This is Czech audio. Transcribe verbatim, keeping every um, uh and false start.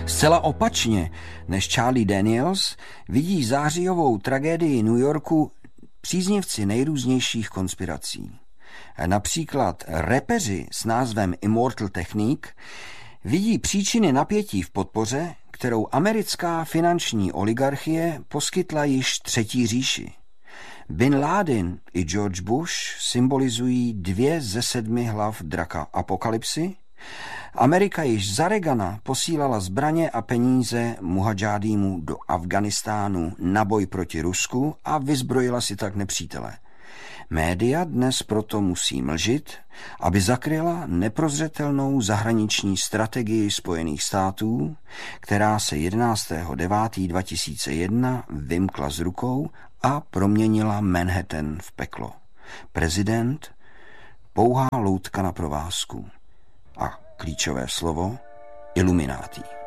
Zcela opačně než Charlie Daniels vidí zářijovou tragédii New Yorku příznivci nejrůznějších konspirací. Například rapeři s názvem Immortal Technique vidí příčiny napětí v podpoře, kterou americká finanční oligarchie poskytla již třetí říši. Bin Laden i George Bush symbolizují dvě ze sedmi hlav draka apokalypsy. Amerika již za Reagana posílala zbraně a peníze muhadžádímů do Afganistánu na boj proti Rusku a vyzbrojila si tak nepřítele. Média dnes proto musí mlžit, aby zakryla neprozřetelnou zahraniční strategii Spojených států, která se jedenáctého devátého dva tisíce jedna vymkla z rukou a proměnila Manhattan v peklo. Prezident, pouhá loutka na provázku a klíčové slovo Ilumináti.